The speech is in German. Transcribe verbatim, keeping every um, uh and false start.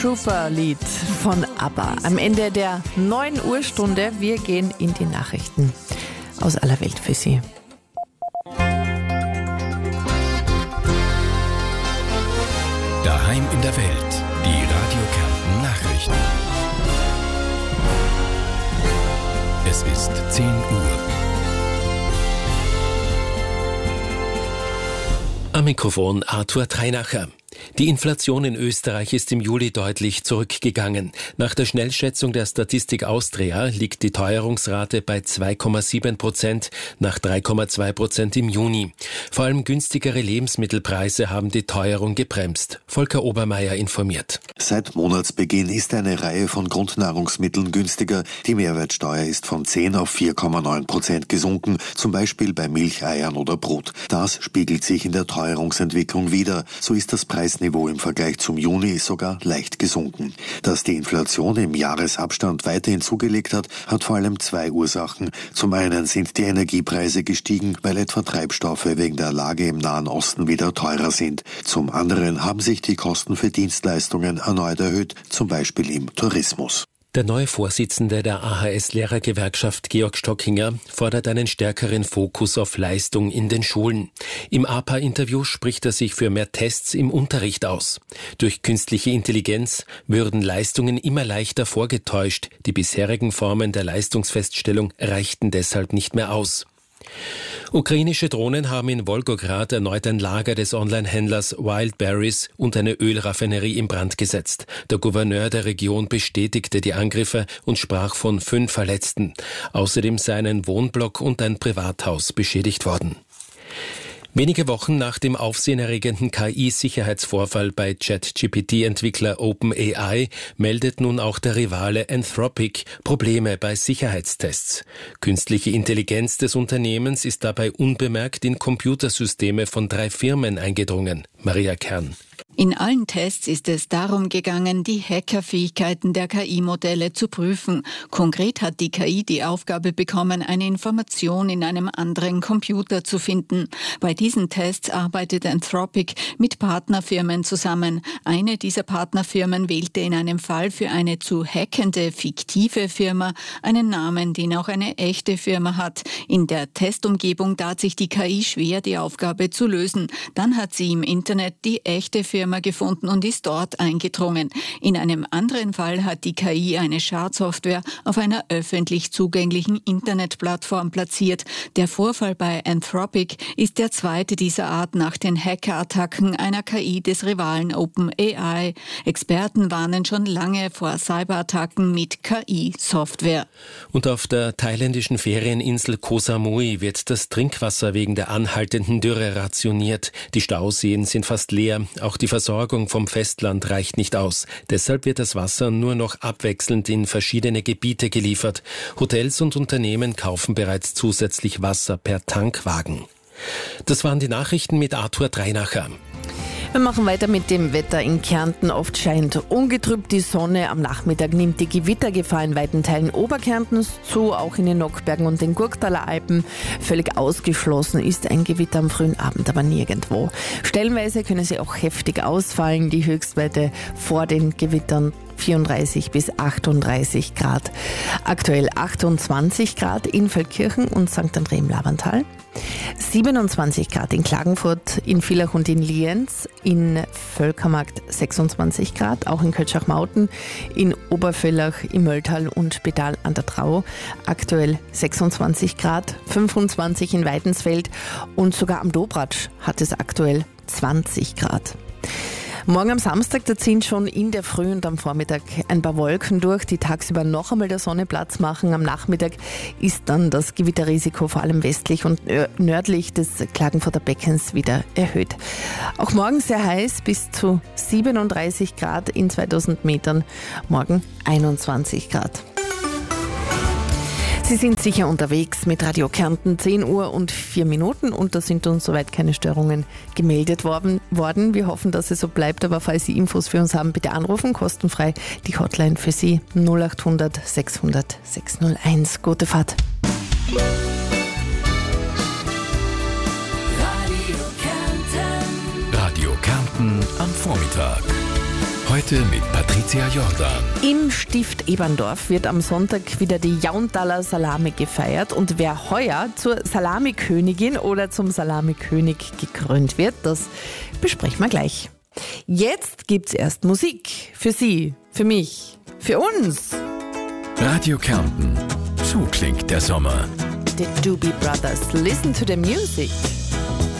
Trooper-Lied von ABBA. Am Ende der neun Uhr Stunde. Wir gehen in die Nachrichten aus aller Welt für Sie. Daheim in der Welt. Die Radio Kärnten Nachrichten. Es ist zehn Uhr. Am Mikrofon Arthur Treinacher. Die Inflation in Österreich ist im Juli deutlich zurückgegangen. Nach der Schnellschätzung der Statistik Austria liegt die Teuerungsrate bei zwei Komma sieben Prozent nach drei Komma zwei Prozent im Juni. Vor allem günstigere Lebensmittelpreise haben die Teuerung gebremst. Volker Obermeier informiert. Seit Monatsbeginn ist eine Reihe von Grundnahrungsmitteln günstiger. Die Mehrwertsteuer ist von zehn auf vier Komma neun Prozent gesunken, zum Beispiel bei Milch, Eiern oder Brot. Das spiegelt sich in der Teuerungsentwicklung wider. So ist das Preisniveau im Vergleich zum Juni sogar leicht gesunken. Dass die Inflation im Jahresabstand weiterhin zugelegt hat, hat vor allem zwei Ursachen. Zum einen sind die Energiepreise gestiegen, weil etwa Treibstoffe wegen der Lage im Nahen Osten wieder teurer sind. Zum anderen haben sich die Kosten für Dienstleistungen erneut erhöht, zum Beispiel im Tourismus. Der neue Vorsitzende der A H S-Lehrergewerkschaft Georg Stockinger fordert einen stärkeren Fokus auf Leistung in den Schulen. Im A P A-Interview spricht er sich für mehr Tests im Unterricht aus. Durch künstliche Intelligenz würden Leistungen immer leichter vorgetäuscht. Die bisherigen Formen der Leistungsfeststellung reichten deshalb nicht mehr aus. Ukrainische Drohnen haben in Wolgograd erneut ein Lager des Online-Händlers Wildberries und eine Ölraffinerie in Brand gesetzt. Der Gouverneur der Region bestätigte die Angriffe und sprach von fünf Verletzten. Außerdem seien ein Wohnblock und ein Privathaus beschädigt worden. Wenige Wochen nach dem aufsehenerregenden K I-Sicherheitsvorfall bei ChatGPT-Entwickler OpenAI meldet nun auch der Rivale Anthropic Probleme bei Sicherheitstests. Künstliche Intelligenz des Unternehmens ist dabei unbemerkt in Computersysteme von drei Firmen eingedrungen. Maria Kern. In allen Tests ist es darum gegangen, die Hackerfähigkeiten der K I-Modelle zu prüfen. Konkret hat die K I die Aufgabe bekommen, eine Information in einem anderen Computer zu finden. Bei diesen Tests arbeitet Anthropic mit Partnerfirmen zusammen. Eine dieser Partnerfirmen wählte in einem Fall für eine zu hackende fiktive Firma einen Namen, den auch eine echte Firma hat. In der Testumgebung tat sich die K I schwer, die Aufgabe zu lösen. Dann hat sie im Internet die echte Firma gefunden und ist dort eingedrungen. In einem anderen Fall hat die K I eine Schadsoftware auf einer öffentlich zugänglichen Internetplattform platziert. Der Vorfall bei Anthropic ist der zweite dieser Art nach den Hackerattacken einer K I des Rivalen OpenAI. Experten warnen schon lange vor Cyberattacken mit K I-Software. Und auf der thailändischen Ferieninsel Koh Samui wird das Trinkwasser wegen der anhaltenden Dürre rationiert. Die Stauseen sind fast leer. Auch die Versorgung vom Festland reicht nicht aus. Deshalb wird das Wasser nur noch abwechselnd in verschiedene Gebiete geliefert. Hotels und Unternehmen kaufen bereits zusätzlich Wasser per Tankwagen. Das waren die Nachrichten mit Arthur Treinacher. Wir machen weiter mit dem Wetter in Kärnten. Oft scheint ungetrübt die Sonne. Am Nachmittag nimmt die Gewittergefahr in weiten Teilen Oberkärntens zu, auch in den Nockbergen und den Gurktaler Alpen. Völlig ausgeschlossen ist ein Gewitter am frühen Abend, aber nirgendwo. Stellenweise können sie auch heftig ausfallen. Die Höchstwerte vor den Gewittern vierunddreißig bis achtunddreißig Grad. Aktuell achtundzwanzig Grad in Feldkirchen und Sankt André im Labantal. siebenundzwanzig Grad in Klagenfurt, in Villach und in Lienz, in Völkermarkt sechsundzwanzig Grad, auch in Kölschach-Mauten, in Obervillach, im Mölltal und Spital an der Trau. Aktuell sechsundzwanzig Grad, fünfundzwanzig in Weidensfeld und sogar am Dobratsch hat es aktuell zwanzig Grad. Morgen am Samstag, da ziehen schon in der Früh und am Vormittag ein paar Wolken durch, die tagsüber noch einmal der Sonne Platz machen. Am Nachmittag ist dann das Gewitterrisiko vor allem westlich und nördlich des Klagenfurter Beckens wieder erhöht. Auch morgen sehr heiß, bis zu siebenunddreißig Grad in zweitausend Metern, morgen einundzwanzig Grad. Sie sind sicher unterwegs mit Radio Kärnten, zehn Uhr und vier Minuten und da sind uns soweit keine Störungen gemeldet worden. Wir hoffen, dass es so bleibt, aber falls Sie Infos für uns haben, bitte anrufen, kostenfrei die Hotline für Sie null acht hundert sechshundert sechshunderteins. Gute Fahrt. Radio Kärnten am Vormittag. Heute mit Patricia Jordan. Im Stift Eberndorf wird am Sonntag wieder die Jauntaler Salami gefeiert. Und wer heuer zur Salamikönigin oder zum Salamikönig gekrönt wird, das besprechen wir gleich. Jetzt gibt's erst Musik. Für Sie, für mich, für uns. Radio Kärnten. So klingt der Sommer. The Doobie Brothers. Listen to the music.